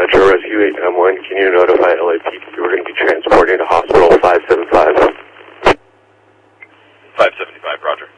Metro Rescue 891, can you notify LAPD we're going to be transporting to Hospital 575? 575, roger.